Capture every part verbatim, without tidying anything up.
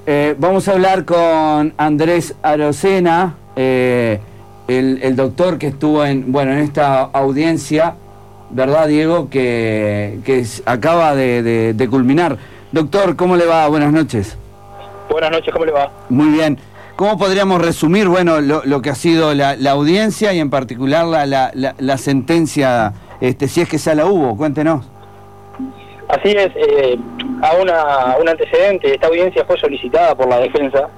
Eh, vamos a hablar con Andrés Arocena, eh, el, el doctor que estuvo en, bueno, en esta audiencia, ¿verdad, Diego? Que, que es, acaba de, de, de culminar. Doctor, ¿cómo le va? Buenas noches. Buenas noches, ¿cómo le va? Muy bien. ¿Cómo podríamos resumir, bueno, lo, lo que ha sido la, la audiencia y en particular la, la, la, la sentencia, este, si es que ya la hubo? Cuéntenos. Así es, eh, a, una, a un antecedente, esta audiencia fue solicitada por la defensa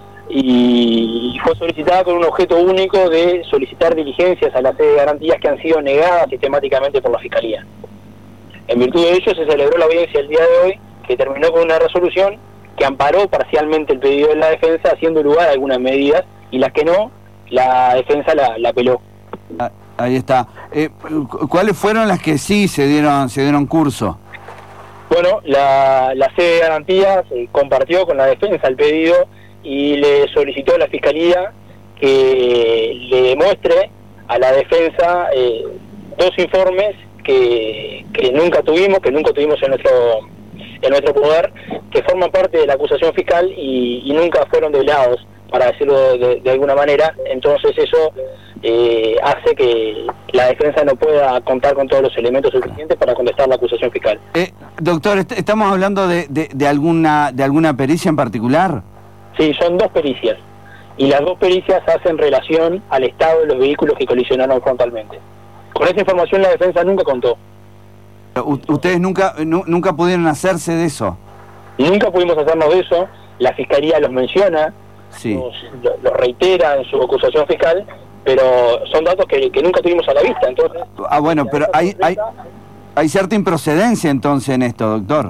y fue solicitada con un objeto único de solicitar diligencias a la sede de garantías que han sido negadas sistemáticamente por la Fiscalía. En virtud de ello se celebró la audiencia el día de hoy, que terminó con una resolución que amparó parcialmente el pedido de la defensa, haciendo lugar a algunas medidas, y las que no, la defensa la, la apeló. Ah, ahí está. Eh, ¿Cuáles fueron las que sí se dieron, se dieron curso? Bueno, la, la sede de garantías eh, compartió con la defensa el pedido y le solicitó a la Fiscalía que le demuestre a la defensa eh, dos informes que, que nunca tuvimos, que nunca tuvimos en nuestro en nuestro poder, que forman parte de la acusación fiscal y, y nunca fueron develados, para decirlo de, de alguna manera. Entonces eso eh, hace que la defensa no pueda contar con todos los elementos suficientes para contestar la acusación fiscal. Eh, doctor, est ¿estamos hablando de, de, de alguna de alguna pericia en particular? Sí, son dos pericias, y las dos pericias hacen relación al estado de los vehículos que colisionaron frontalmente. Con esa información la defensa nunca contó. ¿Ustedes nunca nu nunca pudieron hacerse de eso? Nunca pudimos hacernos de eso. La Fiscalía los menciona, sí. los, los reitera en su acusación fiscal, pero son datos que, que nunca tuvimos a la vista. Entonces, ah, bueno, pero hay, hay, hay cierta improcedencia entonces en esto, doctor.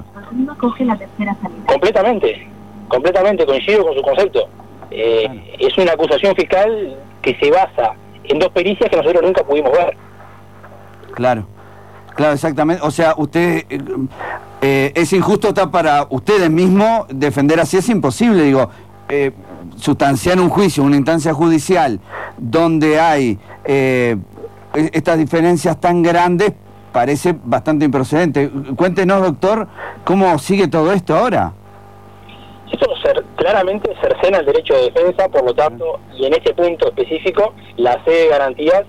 Completamente, completamente, coincido con su concepto. Eh, claro. Es una acusación fiscal que se basa en dos pericias que nosotros nunca pudimos ver. Claro. Claro, exactamente. O sea, usted eh, eh, es injusto está para ustedes mismos defender así, es imposible, digo, eh, sustanciar un juicio, una instancia judicial donde hay eh, estas diferencias tan grandes, parece bastante improcedente. Cuéntenos, doctor, ¿cómo sigue todo esto ahora? Esto cer claramente cercena el derecho de defensa, por lo tanto, y en este punto específico, la sede de garantías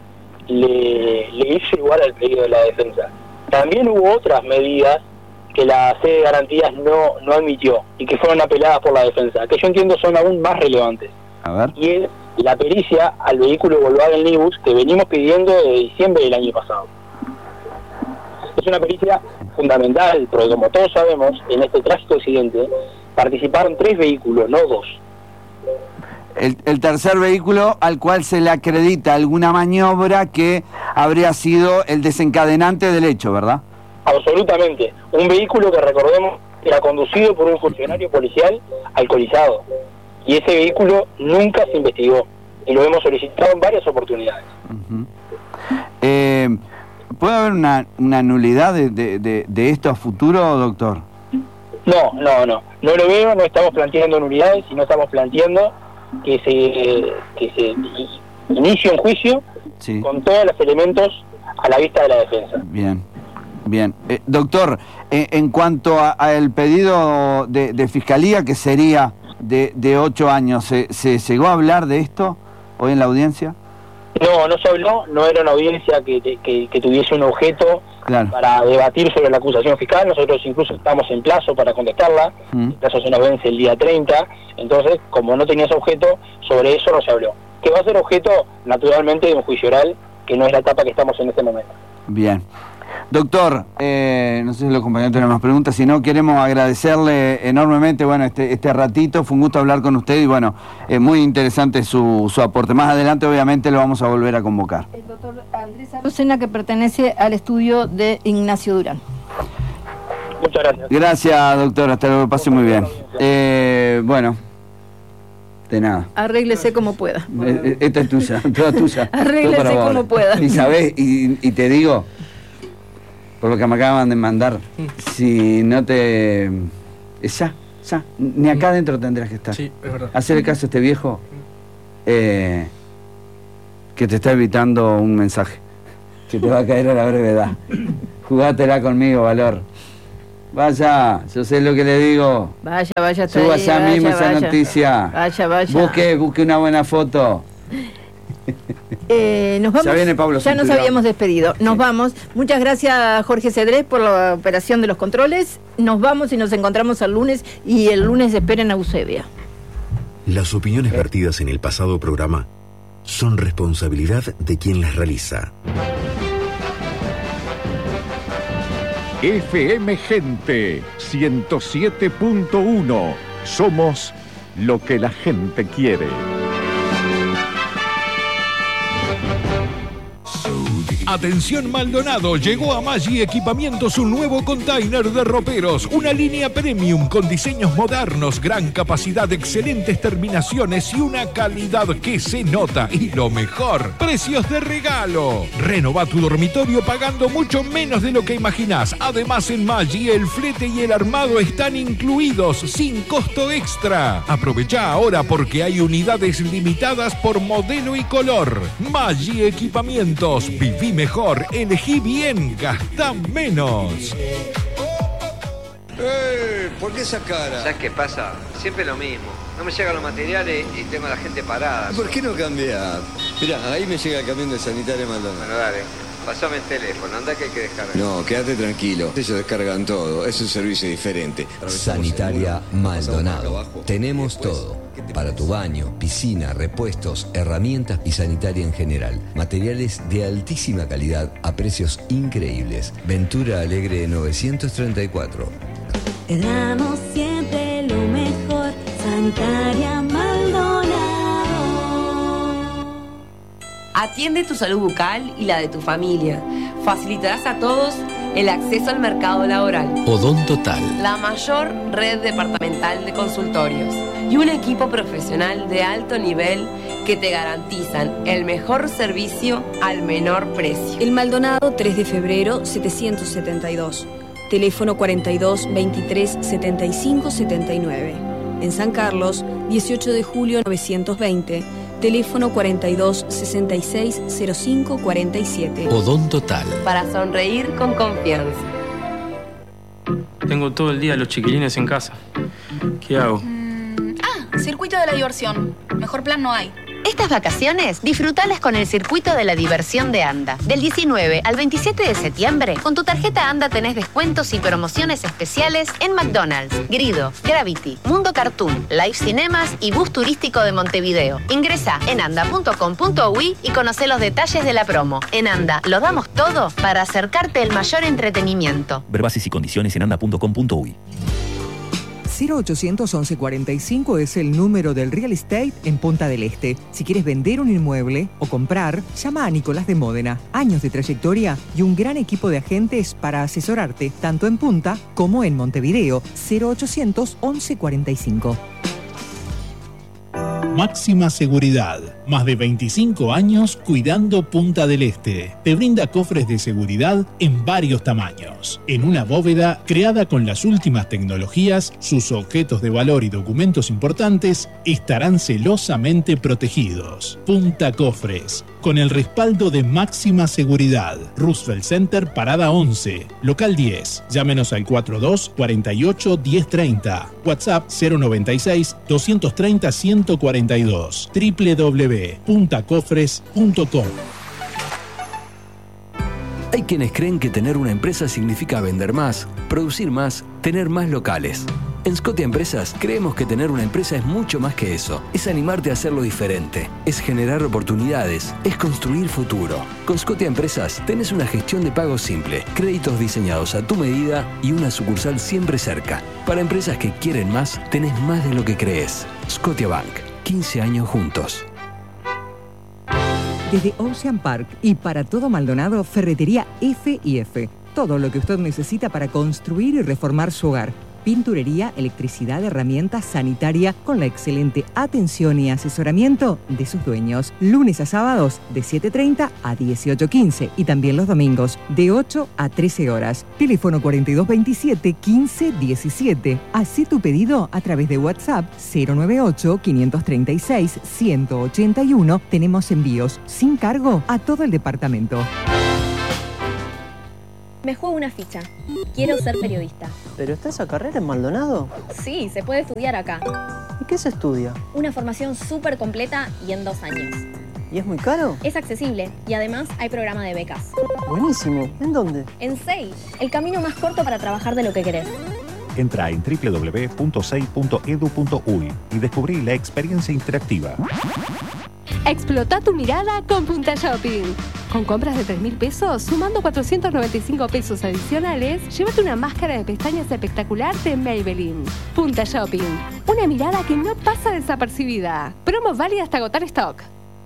Le, le hizo igual al pedido de la defensa. También hubo otras medidas que la sede de garantías no, no admitió y que fueron apeladas por la defensa, que yo entiendo son aún más relevantes. A ver. Y es la pericia al vehículo Volkswagen Nibus que venimos pidiendo desde diciembre del año pasado. Es una pericia fundamental, porque como todos sabemos, en este trágico accidente participaron tres vehículos, no dos. El, el tercer vehículo al cual se le acredita alguna maniobra que habría sido el desencadenante del hecho, ¿verdad? Absolutamente. Un vehículo que, recordemos, era conducido por un funcionario policial alcoholizado. Y ese vehículo nunca se investigó. Y lo hemos solicitado en varias oportunidades. Uh-huh. eh, ¿Puede haber una, una nulidad de, de, de, de esto a futuro, doctor? No, no, no. No lo veo, no estamos planteando nulidades y no estamos planteando que se que se inicie un juicio, sí, con todos los elementos a la vista de la defensa. Bien, bien. Eh, doctor, eh, en cuanto al pedido de, de fiscalía, que sería de, de ocho años, ¿se, ¿se llegó a hablar de esto hoy en la audiencia? No, no se habló, no era una audiencia que, que, que tuviese un objeto, claro, para debatir sobre la acusación fiscal. Nosotros incluso estamos en plazo para contestarla, mm. el plazo se nos vence el día treinta, entonces como no tenía ese objeto, sobre eso no se habló. Que va a ser objeto naturalmente de un juicio oral, que no es la etapa que estamos en este momento. Bien. Doctor, eh, no sé si los compañeros tienen más preguntas, si no, queremos agradecerle enormemente, bueno, este, este ratito, fue un gusto hablar con usted y bueno, es eh, muy interesante su, su aporte. Más adelante obviamente lo vamos a volver a convocar. El doctor Andrés Arocena, que pertenece al estudio de Ignacio Durán. Muchas gracias. Gracias, doctor, hasta luego, pase muy bien. Eh, bueno, de nada. Arréglese como pueda. Eh, esta es tuya, toda tuya. Arréglese como pueda. Y sabés, y, y te digo, por lo que me acaban de mandar, si no te... Ya, ya, ni acá adentro tendrás que estar. Sí, es verdad. Hacerle caso a este viejo eh, que te está evitando un mensaje que te va a caer a la brevedad. Jugátela conmigo, Valor. Vaya, yo sé lo que le digo. Vaya, vaya, está Suba ahí, ya mismo vaya, esa vaya. noticia. Vaya, vaya. Busque, busque una buena foto. Eh, nos vamos. Ya viene Pablo Ya nos Cinturón. habíamos despedido. Nos Sí. vamos. Muchas gracias, Jorge Cedrés, por la operación de los controles. Nos vamos y nos encontramos el lunes. Y el lunes esperen a Eusebia. Las opiniones vertidas en el pasado programa son responsabilidad de quien las realiza. F M Gente ciento siete punto uno. Somos lo que la gente quiere. Atención Maldonado, llegó a Maggi Equipamientos un nuevo container de roperos, una línea premium con diseños modernos, gran capacidad, excelentes terminaciones y una calidad que se nota. Y lo mejor, precios de regalo. Renova tu dormitorio pagando mucho menos de lo que imaginás. Además en Maggi el flete y el armado están incluidos sin costo extra. Aprovecha ahora porque hay unidades limitadas por modelo y color. Maggi Equipamientos, viví mejor, elegí bien, gastá menos. ¡Eh! ¿Por qué esa cara? ¿Sabes qué pasa? Siempre lo mismo. No me llegan los materiales y tengo a la gente parada. ¿Por qué no cambiar? Mirá, ahí me llega el camión de Sanitaria Maldonado. Bueno, dale. Pasame el teléfono, anda que hay que descargar. No, quédate tranquilo. Ellos descargan todo. Es un servicio diferente. Sanitaria Maldonado. Tenemos todo. Para tu baño, piscina, repuestos, herramientas y sanitaria en general. Materiales de altísima calidad a precios increíbles. Ventura Alegre novecientos treinta y cuatro. Te damos siempre lo mejor. Sanitaria Maldonado. Atiende tu salud bucal y la de tu familia. Facilitarás a todos el acceso al mercado laboral. Odontotal. La mayor red departamental de consultorios. Y un equipo profesional de alto nivel que te garantizan el mejor servicio al menor precio. El Maldonado, tres de febrero, setecientos setenta y dos. Teléfono cuarenta y dos, veintitrés, setenta y cinco, setenta y nueve. En San Carlos, dieciocho de julio, novecientos veinte. Teléfono cuarenta y dos, sesenta y seis, cero cinco, cuarenta y siete. Odontotal. Para sonreír con confianza. Tengo todo el día los chiquilines en casa. ¿Qué hago? Mm, ah, circuito de la diversión. Mejor plan no hay. Estas vacaciones, disfrutalas con el Circuito de la Diversión de ANDA. Del diecinueve al veintisiete de septiembre, con tu tarjeta ANDA tenés descuentos y promociones especiales en McDonald's, Grido, Gravity, Mundo Cartoon, Live Cinemas y Bus Turístico de Montevideo. Ingresá en anda punto com punto uy y conocé los detalles de la promo. En ANDA lo damos todo para acercarte el mayor entretenimiento. Ver bases y condiciones en anda punto com punto uy. cero ochocientos once cuarenta y cinco es el número del real estate en Punta del Este. Si quieres vender un inmueble o comprar, llama a Nicolás de Módena. Años de trayectoria y un gran equipo de agentes para asesorarte, tanto en Punta como en Montevideo. cero ochocientos once cuarenta y cinco. Máxima Seguridad. Más de veinticinco años cuidando Punta del Este. Te brinda cofres de seguridad en varios tamaños. En una bóveda creada con las últimas tecnologías, sus objetos de valor y documentos importantes estarán celosamente protegidos. Punta Cofres. Con el respaldo de Máxima Seguridad. Roosevelt Center, Parada once. Local diez. Llámenos al cuarenta y dos, cuarenta y ocho, diez treinta. WhatsApp cero noventa y seis, doscientos treinta, ciento cuarenta y dos. doble u doble u doble u punto punta cofres punto com. Hay quienes creen que tener una empresa significa vender más, producir más, tener más locales. En Scotia Empresas creemos que tener una empresa es mucho más que eso. Es animarte a hacerlo diferente. Es generar oportunidades. Es construir futuro. Con Scotia Empresas tenés una gestión de pagos simple, créditos diseñados a tu medida y una sucursal siempre cerca. Para empresas que quieren más, tenés más de lo que crees. Scotia Bank. quince años juntos. Desde Ocean Park y para todo Maldonado, Ferretería F y F. Todo lo que usted necesita para construir y reformar su hogar. Pinturería, electricidad, herramientas, sanitaria, con la excelente atención y asesoramiento de sus dueños. Lunes a sábados de siete treinta a dieciocho quince y también los domingos de ocho a trece horas. Teléfono cuarenta y dos veintisiete, quince diecisiete. Hacé tu pedido a través de WhatsApp cero noventa y ocho, quinientos treinta y seis, ciento ochenta y uno. Tenemos envíos sin cargo a todo el departamento. Me juego una ficha. Quiero ser periodista. ¿Pero está esa carrera en Maldonado? Sí, se puede estudiar acá. ¿Y qué se estudia? Una formación súper completa y en dos años. ¿Y es muy caro? Es accesible y además hay programa de becas. Buenísimo. ¿En dónde? En S E I, el camino más corto para trabajar de lo que querés. Entra en doble u doble u doble u punto sei punto edu punto uy y descubrí la experiencia interactiva. Explota tu mirada con Punta Shopping. Con compras de tres mil pesos, sumando cuatrocientos noventa y cinco pesos adicionales, llévate una máscara de pestañas espectacular de Maybelline. Punta Shopping. Una mirada que no pasa desapercibida. Promo válida hasta agotar stock.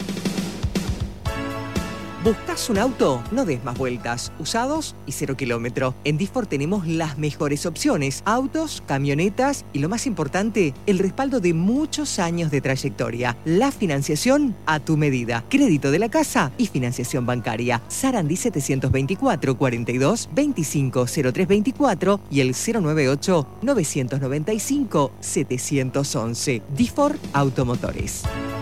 ¿Buscas un auto? No des más vueltas. Usados y cero kilómetro. En Disfor tenemos las mejores opciones. Autos, camionetas y lo más importante, el respaldo de muchos años de trayectoria. La financiación a tu medida. Crédito de la casa y financiación bancaria. Sarandí setecientos veinticuatro, cuarenta y dos, veinticinco, cero tres veinticuatro y el cero noventa y ocho, novecientos noventa y cinco, setecientos once. Disfor Automotores.